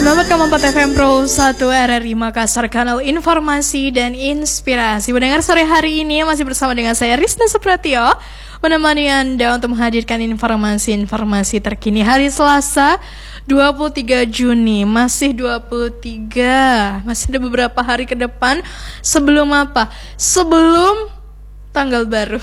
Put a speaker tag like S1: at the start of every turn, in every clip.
S1: 94 FM Pro 1 RRI Makassar, kanal informasi dan inspirasi. Mendengar sore hari ini masih bersama dengan saya Rizna Supratio, menemani Anda untuk menghadirkan informasi-informasi terkini hari Selasa 23 Juni. Masih 23, masih ada beberapa hari ke depan. Sebelum apa? Sebelum tanggal baru.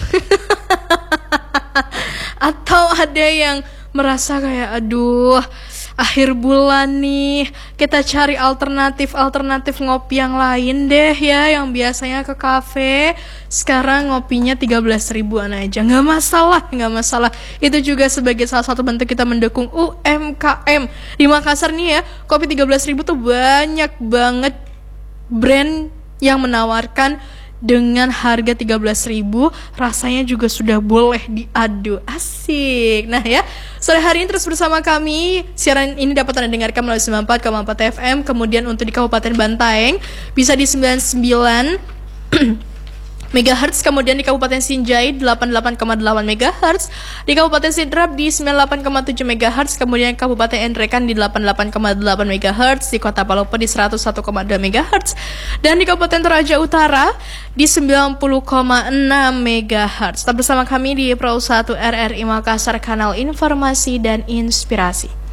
S1: Atau ada yang merasa kayak aduh, akhir bulan nih, kita cari alternatif ngopi yang lain deh ya, yang biasanya ke kafe, sekarang ngopinya 13 ribuan aja. Nggak masalah. Itu juga sebagai salah satu bentuk kita mendukung UMKM. Di Makassar nih ya, kopi 13 ribu tuh banyak banget brand yang menawarkan dengan harga 13.000, rasanya juga sudah boleh diadu. Asik. Nah ya, sore hari ini terus bersama kami. Siaran ini dapat Anda dengarkan melalui 94,4 FM. Kemudian untuk di Kabupaten Bantaeng bisa di 99 MHz, kemudian di Kabupaten Sinjai 88,8 MHz, di Kabupaten Sidrap di 98,7 MHz, kemudian Kabupaten Nrekan di 88,8 MHz, di Kota Palopo di 101,2 MHz, dan di Kabupaten Toraja Utara di 90,6 MHz. Tetap bersama kami di Pro 1 RRI Makassar, kanal informasi dan inspirasi.